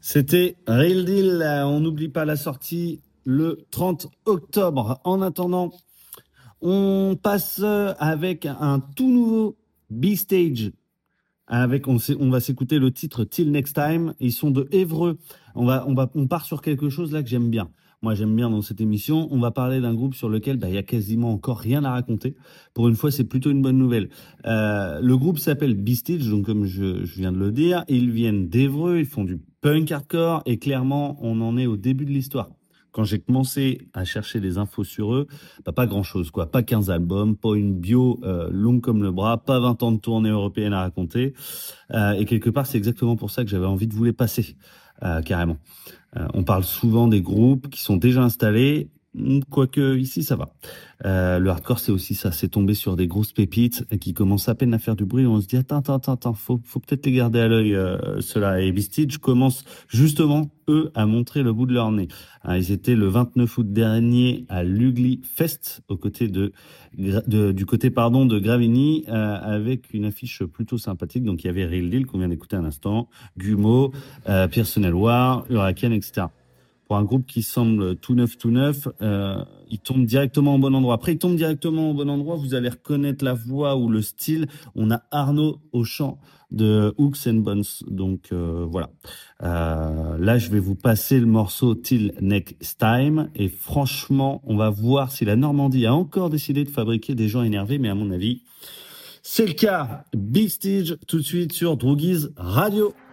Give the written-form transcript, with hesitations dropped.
C'était Real Deal. On n'oublie pas la sortie le 30 octobre. En attendant, on passe avec un tout nouveau B-Stage. On va s'écouter le titre Till Next Time. Ils sont de Évreux. On part sur quelque chose là que j'aime bien. Moi, j'aime bien dans cette émission. On va parler d'un groupe sur lequel il y a quasiment encore rien à raconter. Pour une fois, c'est plutôt une bonne nouvelle. Le groupe s'appelle B-Stage, donc comme je viens de le dire, ils viennent d'Évreux, ils font du punk hardcore et clairement, on en est au début de l'histoire. Quand j'ai commencé à chercher des infos sur eux, pas grand-chose, quoi. Pas 15 albums, pas une bio longue comme le bras, pas 20 ans de tournée européenne à raconter. Et quelque part, c'est exactement pour ça que j'avais envie de vous les passer, carrément. On parle souvent des groupes qui sont déjà installés, quoique ici ça va. Le hardcore c'est aussi ça, c'est tomber sur des grosses pépites qui commencent à peine à faire du bruit. On se dit attends, faut peut-être les garder à l'œil ceux-là. Et Vistage commence justement eux à montrer le bout de leur nez. Ils étaient le 29 août dernier à l'Ugly Fest du côté de Gravigny avec une affiche plutôt sympathique. Donc il y avait Real Deal qu'on vient d'écouter un instant, Gumo, Personnel War, Huracan, etc. Pour un groupe qui semble tout neuf, il tombe directement au bon endroit. Après, il tombe directement au bon endroit, vous allez reconnaître la voix ou le style. On a Arnaud au chant de Hooks and Bones. Donc voilà. Là, je vais vous passer le morceau Till Next Time. Et franchement, on va voir si la Normandie a encore décidé de fabriquer des gens énervés. Mais à mon avis, c'est le cas. Big Stage, tout de suite sur Droogies Radio.